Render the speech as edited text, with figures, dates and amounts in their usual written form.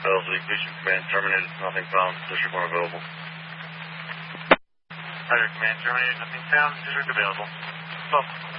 Wellesley, Legion Command terminated, nothing found, District 1 available. Roger, Command terminated, nothing found, District available. Well.